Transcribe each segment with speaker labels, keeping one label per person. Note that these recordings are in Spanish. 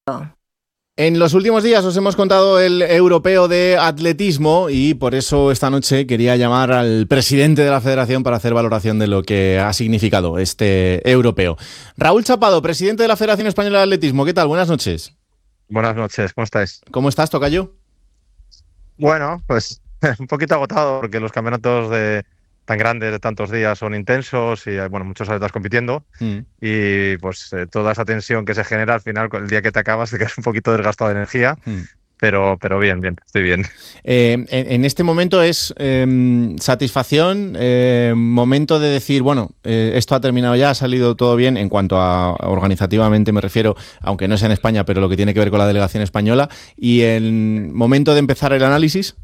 Speaker 1: En los últimos días os hemos contado el europeo de atletismo y por eso esta noche quería llamar al presidente de la federación para hacer valoración de lo que ha significado este europeo. Raúl Chapado, presidente de la Federación Española de Atletismo. ¿Qué tal? Buenas noches.
Speaker 2: Buenas noches, ¿cómo estáis?
Speaker 1: ¿Cómo estás, tocayo?
Speaker 2: Bueno, pues un poquito agotado porque los campeonatos tan grandes de tantos días son intensos y hay muchos atletas compitiendo y pues toda esa tensión que se genera al final, el día que te acabas te quedas un poquito desgastado de energía, pero bien, estoy bien.
Speaker 1: En este momento es satisfacción, momento de decir, bueno, esto ha terminado ya, ha salido todo bien en cuanto a organizativamente me refiero, aunque no sea en España, pero lo que tiene que ver con la delegación española, y el momento de empezar el análisis.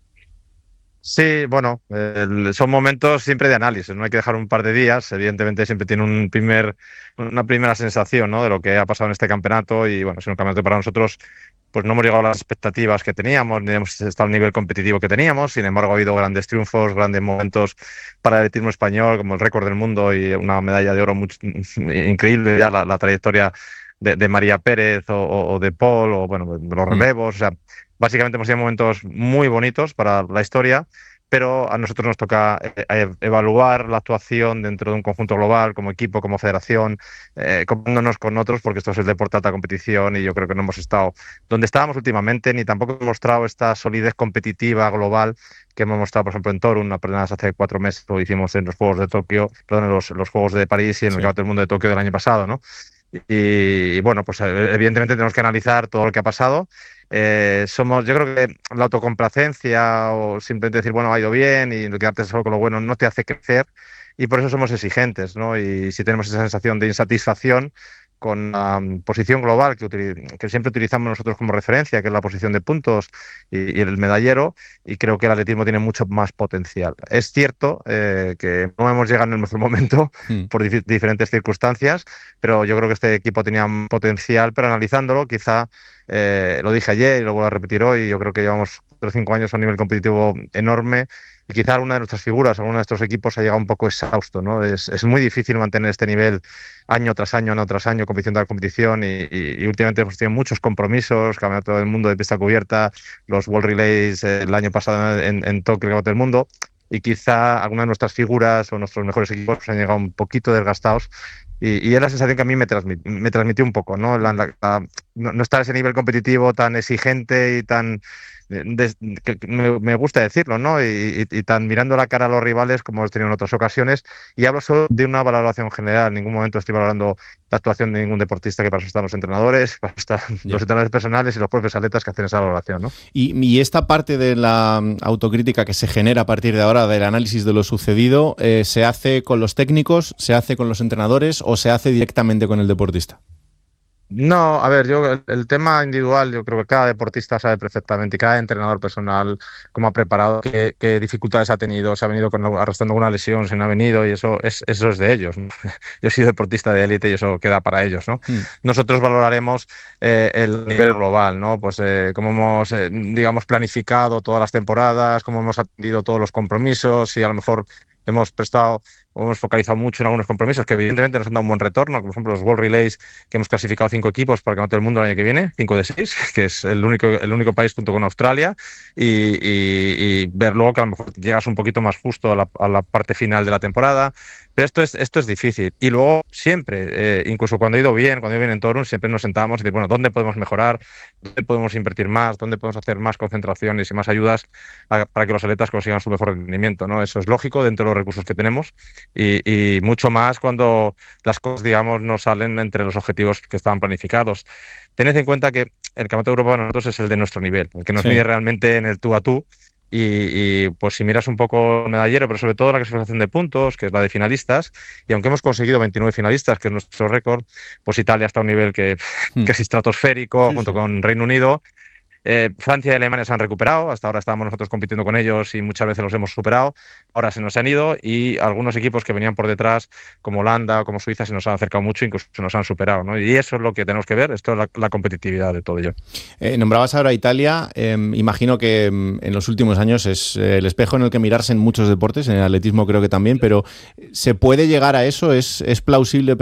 Speaker 2: Sí, bueno, son momentos siempre de análisis, no hay que dejar un par de días, evidentemente siempre tiene una primera sensación, ¿no?, de lo que ha pasado en este campeonato y bueno, es un campeonato para nosotros, pues no hemos llegado a las expectativas que teníamos, ni hemos estado al nivel competitivo que teníamos, sin embargo ha habido grandes triunfos, grandes momentos para el atletismo español, como el récord del mundo y una medalla de oro increíble, ya la trayectoria de María Pérez o de Paul, o bueno, los relevos, o sea, básicamente hemos tenido momentos muy bonitos para la historia, pero a nosotros nos toca evaluar la actuación dentro de un conjunto global, como equipo, como federación, comparándonos con otros, porque esto es el deporte de alta competición y yo creo que no hemos estado donde estábamos últimamente, ni tampoco hemos mostrado esta solidez competitiva global que hemos mostrado, por ejemplo, en Torun, apenas hace 4 meses lo hicimos en los Juegos de Tokio, perdón, en los Juegos de París y en el Campeonato del Mundo de Tokio del año pasado, ¿no? Y bueno, pues evidentemente tenemos que analizar todo lo que ha pasado. Yo creo que la autocomplacencia o simplemente decir, bueno, ha ido bien y quedarte solo con lo bueno no te hace crecer y por eso somos exigentes, ¿no? Y si tenemos esa sensación de insatisfacción con la posición global que siempre utilizamos nosotros como referencia, que es la posición de puntos y el medallero, y creo que el atletismo tiene mucho más potencial. Es cierto que no hemos llegado en el mejor momento por diferentes circunstancias, pero yo creo que este equipo tenía potencial, pero analizándolo quizá lo dije ayer y lo vuelvo a repetir hoy. Yo creo que llevamos 4 o 5 años a un nivel competitivo enorme y quizá alguna de nuestras figuras, alguno de nuestros equipos ha llegado un poco exhausto, ¿no? Es muy difícil mantener este nivel año tras año, competición tras competición y últimamente hemos tenido muchos compromisos, Campeonato del Mundo de pista cubierta, los World Relays el año pasado en Tokio, el Campeonato del Mundo, y quizá algunas de nuestras figuras o nuestros mejores equipos han llegado un poquito desgastados. Y es la sensación que a mí me transmitió un poco, ¿no? No estar a ese nivel competitivo tan exigente y tan, que me gusta decirlo, ¿no? Y tan mirando la cara a los rivales como hemos tenido en otras ocasiones. Y hablo solo de una valoración general. En ningún momento estoy valorando la actuación de ningún deportista, que para eso están los entrenadores, para eso están los entrenadores personales y los propios atletas que hacen esa valoración, ¿no?
Speaker 1: Y esta parte de la autocrítica que se genera a partir de ahora, del análisis de lo sucedido, ¿se hace con los técnicos, se hace con los entrenadores o se hace directamente con el deportista?
Speaker 2: No, a ver, yo el tema individual, yo creo que cada deportista sabe perfectamente y cada entrenador personal cómo ha preparado, qué dificultades ha tenido, si ha venido arrastrando alguna lesión, si no ha venido, y eso es de ellos, ¿no? Yo he sido deportista de élite y eso queda para ellos, ¿no? Nosotros valoraremos el nivel global, ¿no? Pues cómo hemos, digamos, planificado todas las temporadas, cómo hemos atendido todos los compromisos y a lo mejor hemos prestado o hemos focalizado mucho en algunos compromisos que evidentemente nos han dado un buen retorno, como por ejemplo los World Relays, que hemos clasificado 5 equipos para el Campeonato del Mundo el año que viene, 5 de 6, que es el único país junto con Australia, y ver luego que a lo mejor llegas un poquito más justo a la parte final de la temporada. Pero esto es difícil. Y luego siempre, incluso cuando ha ido bien en Torun, siempre nos sentábamos y decimos, bueno, ¿dónde podemos mejorar? ¿Dónde podemos invertir más? ¿Dónde podemos hacer más concentraciones y más ayudas para que los atletas consigan su mejor rendimiento, ¿no? Eso es lógico dentro de los recursos que tenemos y mucho más cuando las cosas, digamos, no salen entre los objetivos que estaban planificados. Tened en cuenta que el Campeonato de Europa para nosotros es el de nuestro nivel, el que nos mide realmente en el tú a tú. Pues si miras un poco el medallero, pero sobre todo la clasificación de puntos, que es la de finalistas, y aunque hemos conseguido 29 finalistas, que es nuestro récord, pues Italia está a un nivel que es estratosférico, junto con Reino Unido. Francia y Alemania se han recuperado, hasta ahora estábamos nosotros compitiendo con ellos y muchas veces los hemos superado, ahora se nos han ido y algunos equipos que venían por detrás, como Holanda o como Suiza, se nos han acercado mucho, incluso se nos han superado, ¿no? Y eso es lo que tenemos que ver, esto es la competitividad de todo ello.
Speaker 1: Nombrabas ahora Italia, imagino que en los últimos años es el espejo en el que mirarse en muchos deportes, en el atletismo creo que también, pero ¿se puede llegar a eso? ¿Es plausible